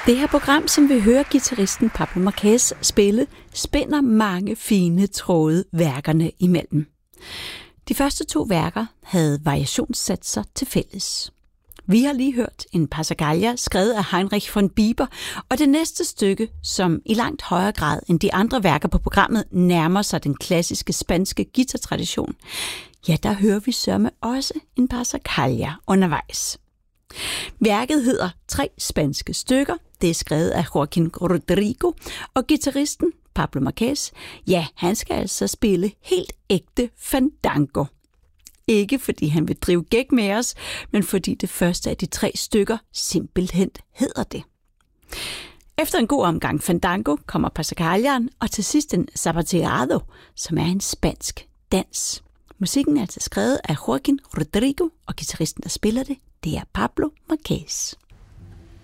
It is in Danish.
Det her program, som vi hører guitaristen Pablo Marquez spille, spænder mange fine tråde værkerne imellem. De første 2 værker havde variationssatser til fælles. Vi har lige hørt en Passacaglia skrevet af Heinrich von Bieber, og det næste stykke, som i langt højere grad end de andre værker på programmet nærmer sig den klassiske spanske guitartradition, ja, der hører vi sørme også en Passacaglia undervejs. Værket hedder 3 spanske stykker. Det er skrevet af Joaquín Rodrigo, og guitaristen Pablo Marquez, ja, han skal altså spille helt ægte fandango. Ikke fordi han vil drive gæk med os, men fordi det første af de 3 stykker simpelthen hedder det. Efter en god omgang fandango kommer Passacagliaen, og til sidst en zapateado, som er en spansk dans. Musikken er altså skrevet af Joaquín Rodrigo, og guitaristen, der spiller det, det er Pablo Marquez.